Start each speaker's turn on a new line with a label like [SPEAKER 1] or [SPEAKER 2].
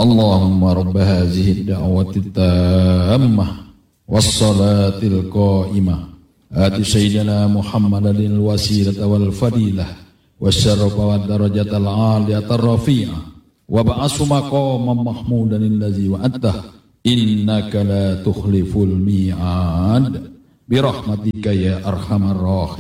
[SPEAKER 1] اللهم رب هذه الدعوة التامة والصلاة القائمة آت سيدنا محمد الوسيلة والفضيلة والشرف والدرجة العالية الرفيعة وابعثه مقاما محمودا الذي وعدته إنك لا تخلف الميعاد برحمتك يا أرحم الراحمين.